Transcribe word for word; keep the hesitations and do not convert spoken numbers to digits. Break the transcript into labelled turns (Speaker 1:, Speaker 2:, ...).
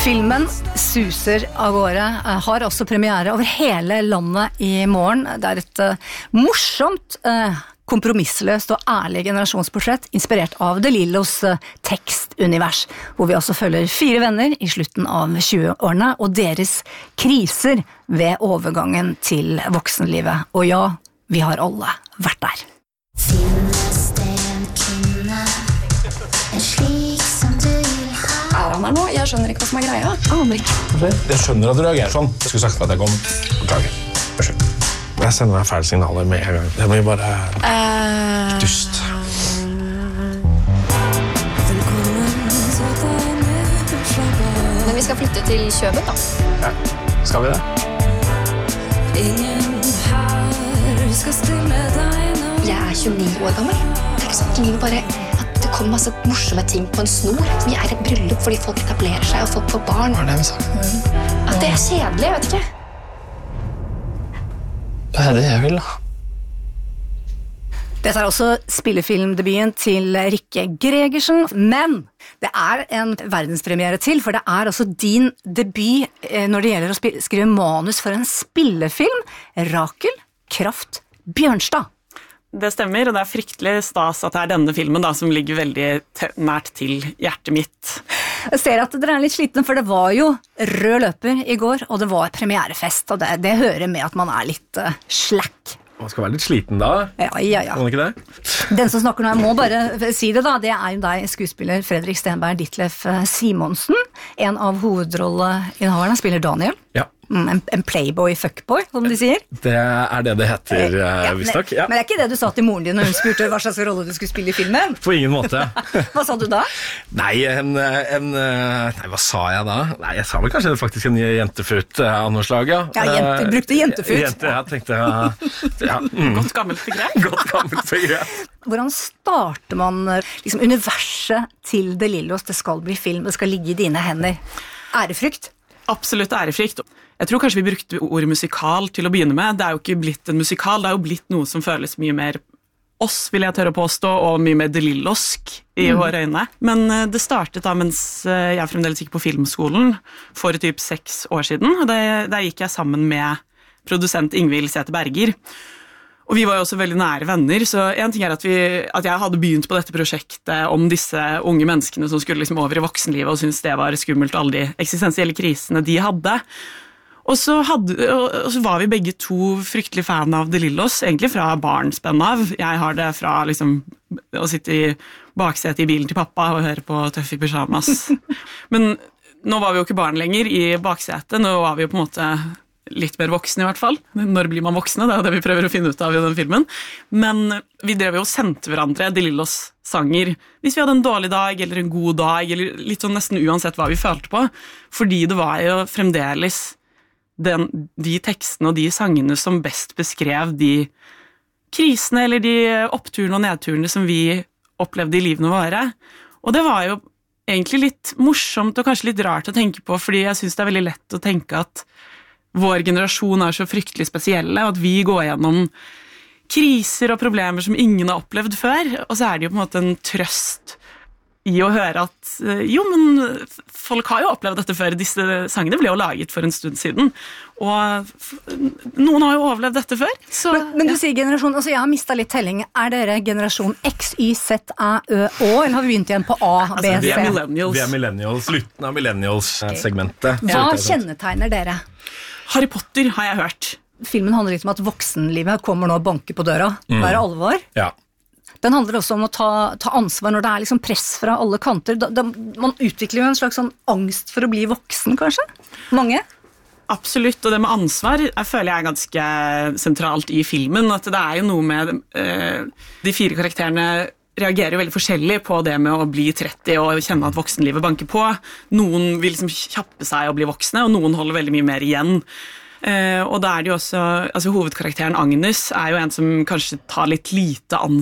Speaker 1: Filmen suser av gårde, har også premiere over hele landet i morgen. Det er et uh, morsomt, uh, kompromissløst og ærlig generasjonsportrett inspirert av De Lillos uh, tekstunivers, hvor vi også følger fire venner i slutten av tjueårene og deres kriser ved overgangen til voksenlivet. Og ja, vi har alle vært der. Er han her nå? Jeg skjønner ikke hva som er greia. Aner ikke.
Speaker 2: Jeg skjønner at du reagerer sånn. Jeg skulle sagt at jeg kom. Beklager. Beklager. Jeg sender deg feil signaler med en gang. Det må jo bare uh... dust.
Speaker 1: Men vi skal flytte til Kjøben, da.
Speaker 2: Ja, skal vi det?
Speaker 1: Jeg er tjueni år gammel. Det er ikke sånn at livet bare... Det kommer masse morsomme ting på en snor. Vi er et bryllup fordi folk etablerer seg, og folk får barn.
Speaker 2: Hva er det med saken?
Speaker 1: At det er kjedelig, jeg vet ikke.
Speaker 2: Det er det jeg vil, da.
Speaker 1: Dette er også spillefilmdebuten til Rikke Gregersen, men det er en verdenspremiere til, for det er også din debut når det gjelder å skrive manus for en spillefilm, Rakel Kraft Bjørnstad.
Speaker 3: Det stemmer, og det er fryktelig stas at det er denne filmen da, som ligger veldig nært til hjertet mitt.
Speaker 1: Jeg ser at dere er litt slitne, for det var jo rød løper i går, og det var premierefest, og det, det hører med at man er litt uh, slack.
Speaker 2: Man skal være litt sliten da.
Speaker 1: Ja, ja, ja.
Speaker 2: Kan man ikke det?
Speaker 1: Den som snakker nå, jeg må bare si det da, det er jo deg, skuespiller Fredrik Stenberg Ditlev Simonsen. En av hovedrolleinnehaverne spiller Daniel.
Speaker 2: Ja.
Speaker 1: En, en playboy, fuckboy, som de sier.
Speaker 2: Det er det det heter, ja, visst nok. Ja.
Speaker 1: Men det er ikke det du sa til moren din når hun spurte hva slags rolle du skulle spille i filmen?
Speaker 2: På ingen måte.
Speaker 1: Hva sa du da?
Speaker 2: Nei, en, en, nei, hva sa jeg da? Nei, jeg sa vel kanskje faktisk en jentefutt av noe slag, ja.
Speaker 1: Ja, jente, brukte jentefutt.
Speaker 2: Jente, jeg tenkte, ja.
Speaker 3: Mm. Godt gammelt begrep.
Speaker 2: Godt gammelt begrep.
Speaker 1: Hvordan starter man liksom, universet til De Lillos? Det skal bli film, det skal ligge i dine hender. Ærefrykt?
Speaker 3: Absolutt ærefrykt. Jeg tror kanskje vi brukte ordet musikal til å begynne med. Det er jo ikke blitt en musikal, det er jo blitt noe som føles mye mer oss, vil jeg tørre å påstå, og mye mer De Lillosk i mm. våre øyne. Men det startet da mens jeg fremdeles gikk på filmskolen for typ seks år siden, og der, der gikk jeg sammen med produsent Ingvild Sæther Berger. Og vi var jo også veldig nære venner, så en ting er at, vi, at jeg hadde begynt på dette prosjektet om disse unge menneskene som skulle liksom over i voksenlivet og syntes det var skummelt, alle de eksistensielle krisene de hadde. Og så, hadde, og så var vi begge to fryktelig fan av De Lillos, egentlig fra barnsbenn av. Jeg har det fra liksom, å sitte i baksetet i bilen til pappa og høre på Tøff i pyjamas. Men nå var vi jo ikke barn lenger i baksetet, nå var vi jo på en måte litt mer voksne i hvert fall. Når blir man voksne? Det er det vi prøver å finne ut av i den filmen. Men vi drev jo og sendte hverandre De Lillos sanger hvis vi hadde en dårlig dag eller en god dag, eller litt sånn nesten uansett hva vi følte på. Fordi det var jo fremdeles Den, de tekstene og de sangene som best beskrev de krisene eller de oppturene og nedturene som vi opplevde i livene våre. Og det var jo egentlig litt morsomt og kanskje litt rart å tenke på, fordi jeg synes det er veldig lett å tenke at vår generasjon er så fryktelig spesielle, og at vi går gjennom kriser og problemer som ingen har opplevd før, og så er det jo på en måte en trøst i å høre at jo, men folk har jo opplevd dette før. Disse sangene ble jo laget for en stund siden, og noen har jo overlevd dette før. Så,
Speaker 1: men, men du
Speaker 3: ja.
Speaker 1: sier generasjon, altså jeg har mistet litt telling. Er dere generasjon X, Y, Z, Æ, Ø, Å, eller har vi begynt igjen på A, B,
Speaker 3: altså,
Speaker 1: C?
Speaker 3: Vi er millennials.
Speaker 2: Vi er millennials, slutten av millennials-segmentet.
Speaker 1: Hva kjennetegner dere?
Speaker 3: Harry Potter har jeg hørt.
Speaker 1: Filmen handler litt om at voksenlivet kommer nå og banker på døra.
Speaker 2: Mm.
Speaker 1: Det er alvor.
Speaker 2: Ja.
Speaker 1: Den handler også om å ta, ta ansvar når det er liksom press fra alle kanter. Da, da, man utvikler jo en slags sånn angst for å bli voksen, kanskje? Mange?
Speaker 3: Absolutt, og det med ansvar jeg føler jeg er ganske sentralt i filmen. At det er jo noe med eh, de fire karakterene reagerer jo veldig forskjellig på det med å bli tretti og kjenne at voksenlivet banker på. Noen vil liksom kjappe seg og bli voksne, og noen holder veldig mye mer igjen. Uh, og da er det jo også, altså hovedkarakteren Agnes er jo en som kanskje tar litt lite ansvar